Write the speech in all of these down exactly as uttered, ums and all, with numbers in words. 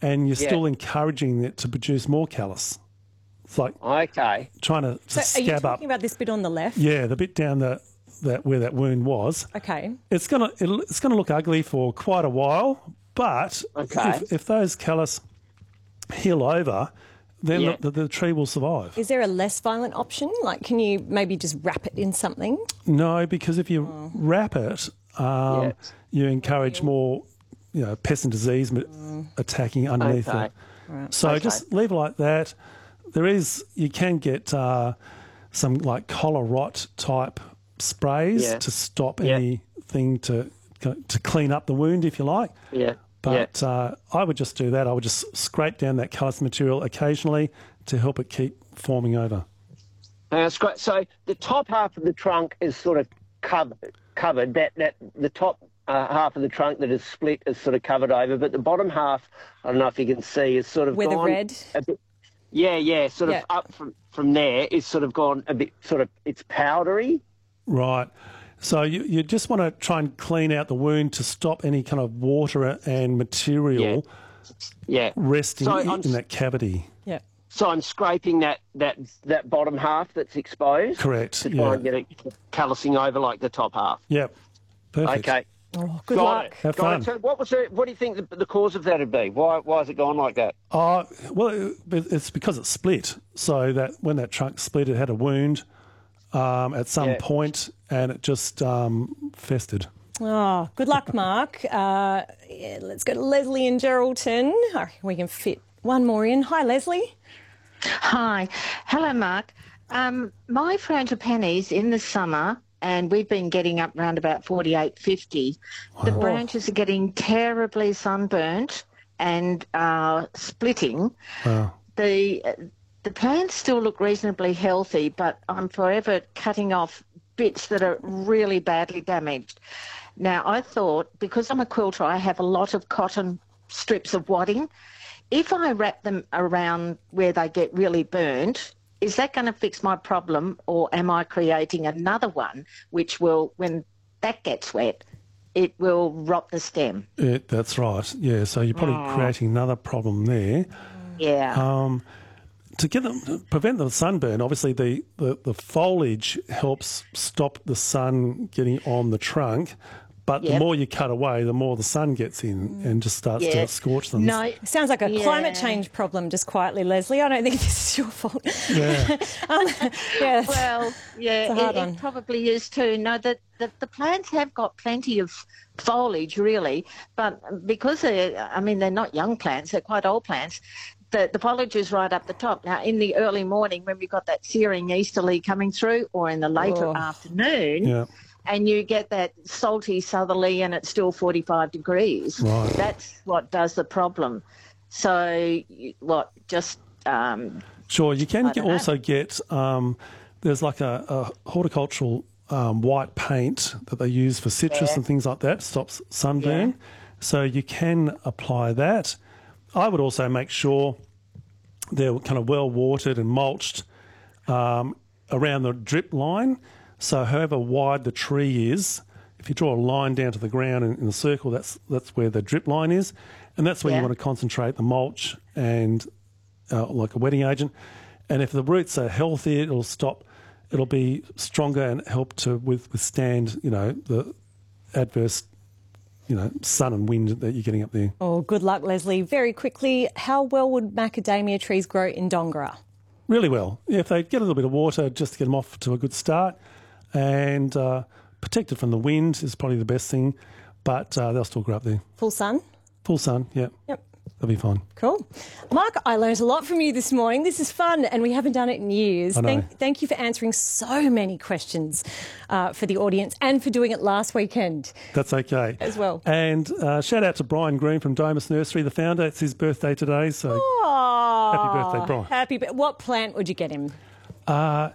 and you're Yeah. still encouraging it to produce more callus. It's like Okay. trying to, to So are you scab talking up. about this bit on the left? Yeah, the bit down the that where that wound was. Okay. It's gonna it'll, it's gonna look ugly for quite a while, but Okay. if, if those callus heal over, then Yeah. the, the tree will survive. Is there a less violent option? Like, can you maybe just wrap it in something? No, because if you wrap it, um, Yeah. you encourage more, you know, pest and disease m attacking underneath Okay. it. So Okay. just leave it like that. There is, you can get uh, some like collar rot type sprays Yeah. to stop Yeah. anything to to clean up the wound, if you like. Yeah. But yeah. uh, I would just do that. I would just scrape down that callus material occasionally to help it keep forming over. That's great. So the top half of the trunk is sort of covered. Covered. That that the top uh, half of the trunk that is split is sort of covered over, but the bottom half, I don't know if you can see, is sort of Where the gone red? a bit. Yeah, yeah, sort Yeah. of up from from there is sort of gone a bit. Sort of it's powdery. Right. So you, you just want to try and clean out the wound to stop any kind of water and material Yeah. resting So in, I'm in that cavity. Yeah. So I'm scraping that that that bottom half that's exposed. Correct, To try yeah. and get it callousing over like the top half. Yep. Perfect. Okay. Oh, good Got luck. it. Have Got fun. it. So what was the, what do you think the, the cause of that would be? Why why has it gone like that? Uh, well, it- it's because it split. So that when that trunk split, it had a wound um, at some Yeah. point, and it just um, festered. Oh, good luck, Mark. Uh, yeah, let's go to Leslie in Geraldton. Oh, we can fit one more in. Hi, Leslie. Hi. Hello, Mark. Um, my frangipanis in the summer, and we've been getting up round about forty-eight, fifty, the branches are getting terribly sunburnt and uh, splitting. Wow. The, the plants still look reasonably healthy, but I'm forever cutting off bits that are really badly damaged. Now, I thought, because I'm a quilter, I have a lot of cotton strips of wadding. If I wrap them around where they get really burnt, is that going to fix my problem, or am I creating another one which will, when that gets wet, it will rot the stem? It, that's right. Yeah. So you're probably creating another problem there. Yeah. Um, to get them, to prevent the sunburn, obviously the, the, the foliage helps stop the sun getting on the trunk. But the Yep. more you cut away, the more the sun gets in and just starts yeah. to scorch them. No. Sounds like a Yeah. climate change problem, just quietly, Leslie. I don't think this is your fault. Yeah. um, yeah, that's- Well, yeah, It's a hard it, one. it probably is too. No, the, the, the plants have got plenty of foliage, really, but because they're, I mean, they're not young plants, they're quite old plants, the, the foliage is right up the top. Now, in the early morning when we've got that searing easterly coming through, or in the later Oh. afternoon, Yeah. and you get that salty southerly and it's still forty-five degrees, Right. that's what does the problem. So, you- what, just... Um, Sure, you can I get, don't know. also get, um, there's like a, a horticultural um, white paint that they use for citrus Yeah. and things like that, stops sunburn. Yeah. So you can apply that. I would also make sure they're kind of well watered and mulched um, around the drip line. So however wide the tree is, if you draw a line down to the ground in, in a circle, that's that's where the drip line is, and that's where Yeah. you want to concentrate the mulch and uh, like a wetting agent. And if the roots are healthy, it'll stop. It'll be stronger and help to with, withstand, you know, the adverse, you know, sun and wind that you're getting up there. Oh, good luck, Leslie. Very quickly, how well would macadamia trees grow in Dongara? Really well. Yeah, if they get a little bit of water just to get them off to a good start, and uh, protected from the wind is probably the best thing, but uh, they'll still grow up there. Full sun? Full sun, yeah. Yep. They'll be fine. Cool. Mark, I learned a lot from you this morning. This is fun, and we haven't done it in years. I know. Thank, thank you for answering so many questions uh, for the audience and for doing it last weekend. That's okay. As well. And uh, shout out to Brian Green from Domus Nursery, the founder. It's his birthday today, so Oh, Happy birthday, Brian. Happy. bir- What plant would you get him? uh,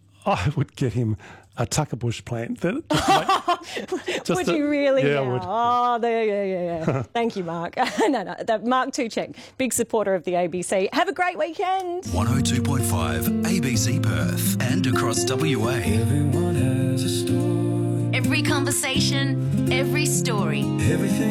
I would get him a tuckerbush plant. That, just like- just would a- you really? Yeah, I now? would. Oh, there, yeah, yeah, yeah. Thank you, Mark. no, no, that Mark Tuchek, big supporter of the A B C. Have a great weekend. one oh two point five A B C Perth and across W A. Every conversation, every story.